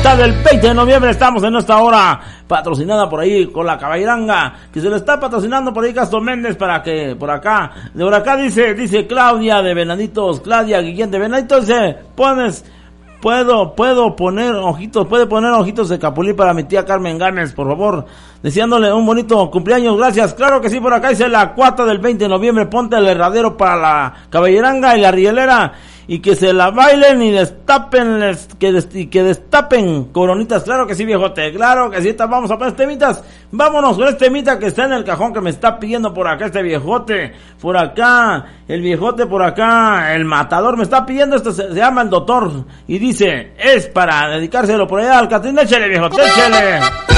cuota del 20 de noviembre. Estamos en esta hora patrocinada por ahí con la Caballeranga, que se le está patrocinando por ahí Castro Méndez para que por acá dice Claudia de Venaditos, Claudia Guillén de Venaditos, dice, puede poner ojitos de capulí para mi tía Carmen Gámez, por favor, deseándole un bonito cumpleaños. Gracias. Claro que sí, por acá dice la cuata del 20 de noviembre, ponte el herradero para la Caballeranga y la rielera, y que se la bailen y destapen, que destapen coronitas. Claro que sí, viejote, claro que sí. Vamos a poner temitas, vámonos con este temita que está en el cajón, que me está pidiendo por acá este viejote, por acá, el viejote por acá, el matador me está pidiendo, se llama El Doctor, y dice, es para dedicárselo por allá al Catrín. Échele, viejote, échele.